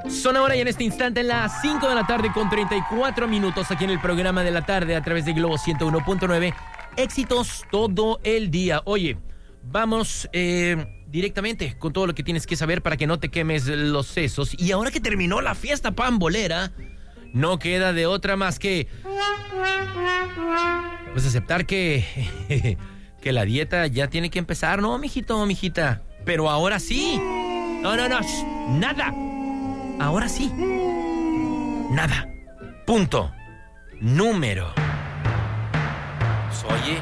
Son ahora y en este instante las 5 de la tarde con 34 minutos aquí en el programa de la tarde a través de Globo 101.9. Éxitos todo el día. Oye, vamos directamente con todo lo que tienes que saber para que no te quemes los sesos. Y ahora que terminó la fiesta pambolera, no queda de otra más que pues aceptar que que la dieta ya tiene que empezar, ¿no, mijito, mijita? Pero ahora sí. No, nada. Ahora sí. Nada. Punto. Número. Pues, oye,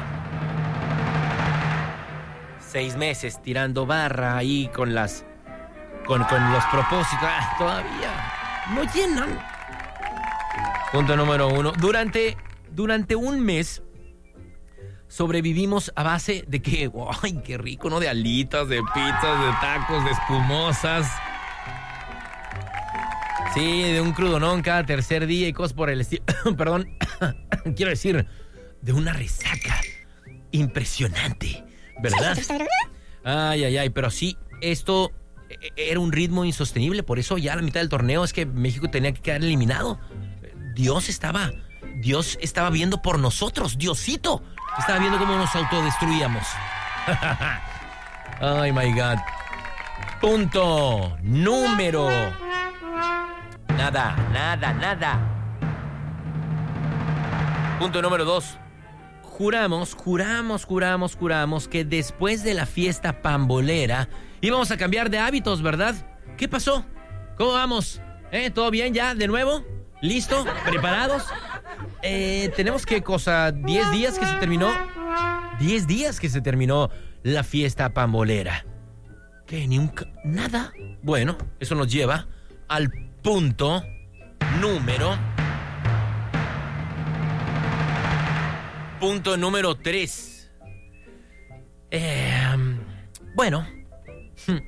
6 meses tirando barra ahí con los propósitos. Todavía no llenan. Punto número 1. Durante un mes sobrevivimos a base de que, ¡ay, qué rico!, ¿no? De alitas, de pizzas, de tacos, de espumosas. Sí, de un crudonón cada tercer día y cosas por el estilo. Perdón, quiero decir, de una resaca impresionante, ¿verdad? Ay, pero sí, esto era un ritmo insostenible, por eso ya a la mitad del torneo es que México tenía que quedar eliminado. Dios estaba viendo por nosotros, Diosito estaba viendo cómo nos autodestruíamos. Ay, my God. Punto número. Nada. Punto número 2. Juramos que después de la fiesta pambolera íbamos a cambiar de hábitos, ¿verdad? ¿Qué pasó? ¿Cómo vamos? ¿Todo bien ya? ¿De nuevo? ¿Listo? ¿Preparados? Tenemos ¿qué cosa? 10 días que se terminó. 10 días que se terminó la fiesta pambolera. ¿Qué? ¿Nada? Bueno, eso nos lleva al punto número 3. Bueno.